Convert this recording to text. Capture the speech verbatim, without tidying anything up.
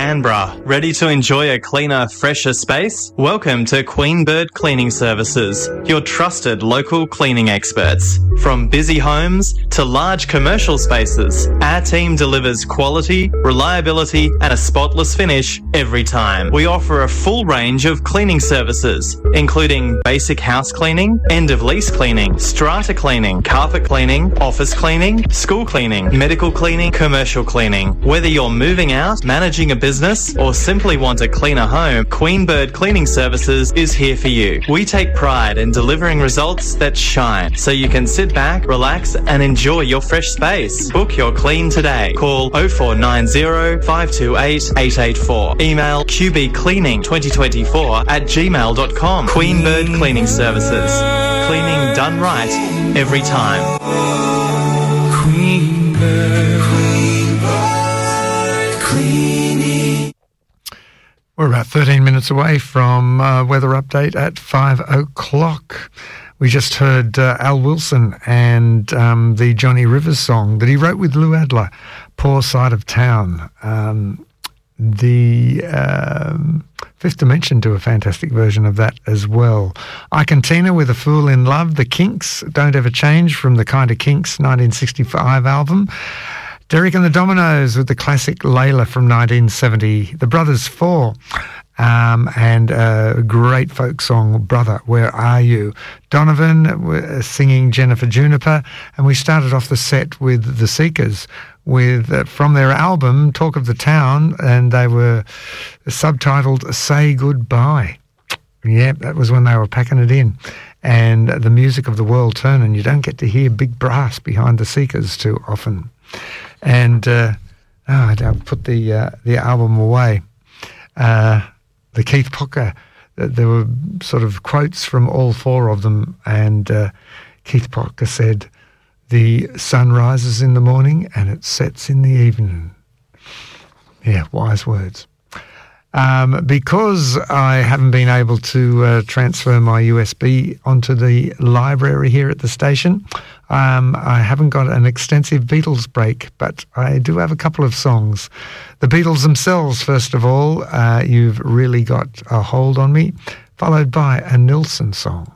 Canberra. Ready to enjoy a cleaner, fresher space? Welcome to Queenbird Cleaning Services, your trusted local cleaning experts. From busy homes to large commercial spaces, our team delivers quality, reliability and a spotless finish every time. We offer a full range of cleaning services, including basic house cleaning, end-of-lease cleaning, strata cleaning, carpet cleaning, office cleaning, school cleaning, medical cleaning, commercial cleaning. Whether you're moving out, managing a business, or simply want a cleaner home, Queenbird Cleaning Services is here for you. We take pride in delivering results that shine, so you can sit back, relax, and enjoy your fresh space. Book your clean today. Call oh four nine oh, five two eight, eight eight four. Email q b cleaning twenty twenty-four at gmail dot com. Queenbird Cleaning Services. Cleaning done right every time. Queenbird, Queenbird Cleaning. We're about thirteen minutes away from uh, weather update at five o'clock. We just heard uh, Al Wilson and um, the Johnny Rivers song that he wrote with Lou Adler, Poor Side of Town. Um, the um, Fifth Dimension do a fantastic version of that as well. Icontina with A Fool in Love, The Kinks, Don't Ever Change from the Kind of Kinks nineteen sixty-five album. Derek and the Dominoes with the classic Layla from nineteen seventy. The Brothers Four. Um, and a great folk song, Brother, Where Are You? Donovan singing Jennifer Juniper, and we started off the set with The Seekers with uh, from their album Talk of the Town, and they were subtitled Say Goodbye. Yeah, that was when they were packing it in. And the music of the world turning. You don't get to hear big brass behind The Seekers too often. And uh, oh, I'll put the uh, the album away. Uh, The Keith Pocker, there were sort of quotes from all four of them, and uh, Keith Pocker said, "The sun rises in the morning and it sets in the evening." Yeah, wise words. Um, because I haven't been able to uh, transfer my U S B onto the library here at the station, um, I haven't got an extensive Beatles break, but I do have a couple of songs. The Beatles themselves, first of all, uh, You've Really Got a Hold on Me, followed by a Nilsson song.